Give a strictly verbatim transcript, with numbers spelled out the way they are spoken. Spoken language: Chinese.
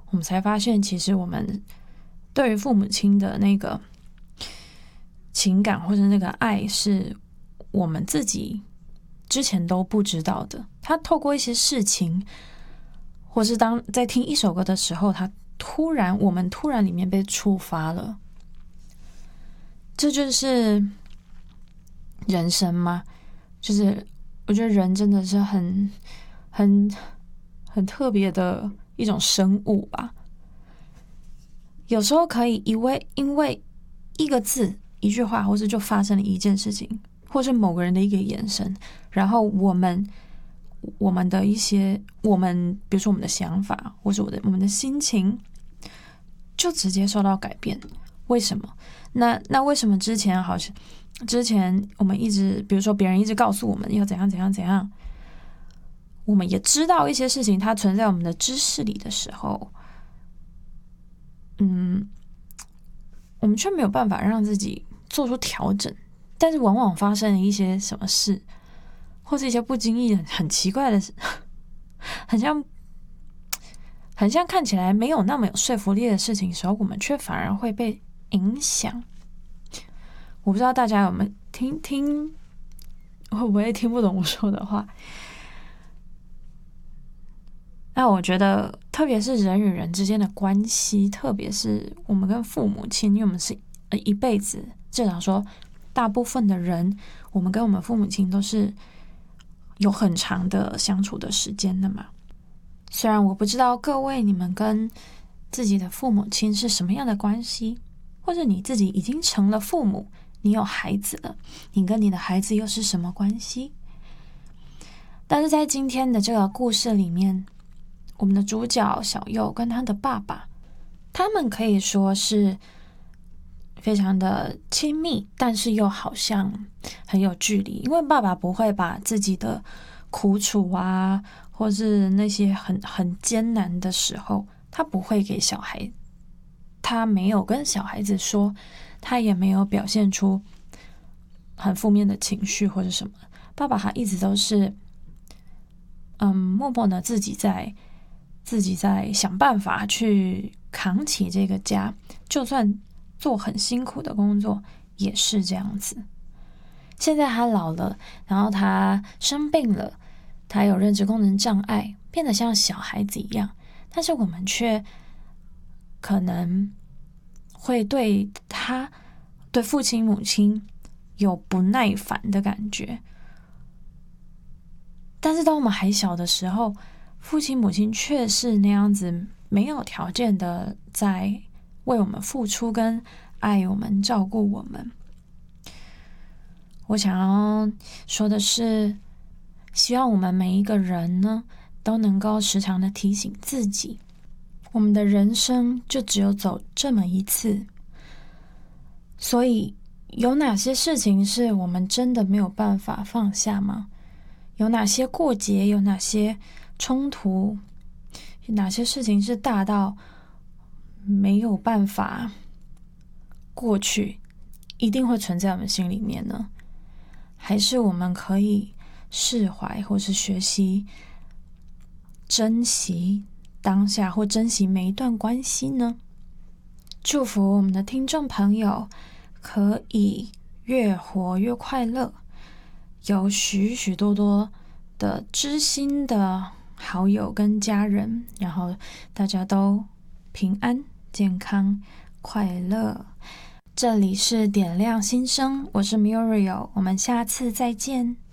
我们才发现，其实我们对于父母亲的那个情感或者那个爱，是我们自己之前都不知道的。他透过一些事情，或是当在听一首歌的时候，他突然我们突然里面被触发了。这就是人生吗？就是我觉得人真的是很很很特别的一种生物吧。有时候可以因为因为一个字一句话，或是就发生了一件事情，或是某个人的一个眼神，然后我们我们的一些我们比如说我们的想法，或是我的我们的心情，就直接受到改变。为什么？那那为什么之前好像之前我们一直，比如说别人一直告诉我们要怎样怎样怎样，我们也知道一些事情它存在我们的知识里的时候，嗯，我们却没有办法让自己做出调整。但是往往发生了一些什么事，或是一些不经意的很奇怪的事，很像很像看起来没有那么有说服力的事情的时候，我们却反而会被影响。我不知道大家有没有听听，会不会听不懂我说的话？那我觉得，特别是人与人之间的关系，特别是我们跟父母亲，因为我们是一辈子，至少说大部分的人，我们跟我们父母亲都是有很长的相处的时间的嘛。虽然我不知道各位你们跟自己的父母亲是什么样的关系，或者你自己已经成了父母，你有孩子了，你跟你的孩子又是什么关系？但是在今天的这个故事里面，我们的主角小佑跟他的爸爸，他们可以说是非常的亲密，但是又好像很有距离。因为爸爸不会把自己的苦楚啊，或是那些很很艰难的时候，他不会给小孩，他没有跟小孩子说，他也没有表现出很负面的情绪或者什么。爸爸他一直都是嗯，默默的自己在自己在想办法去扛起这个家，就算做很辛苦的工作也是这样子。现在他老了，然后他生病了，他有认知功能障碍，变得像小孩子一样，但是我们却可能会对他对父亲母亲有不耐烦的感觉。但是当我们还小的时候，父亲母亲却是那样子没有条件的在为我们付出跟爱我们照顾我们。我想要说的是，希望我们每一个人呢都能够时常的提醒自己，我们的人生就只有走这么一次，所以有哪些事情是我们真的没有办法放下吗？有哪些过节，有哪些冲突，有哪些事情是大到没有办法过去，一定会存在我们心里面呢？还是我们可以释怀，或是学习珍惜当下，或珍惜每一段关系呢？祝福我们的听众朋友可以越活越快乐，有许许多多的知心的好友跟家人，然后大家都平安、健康、快乐。这里是点亮心声，我是 Muriel， 我们下次再见。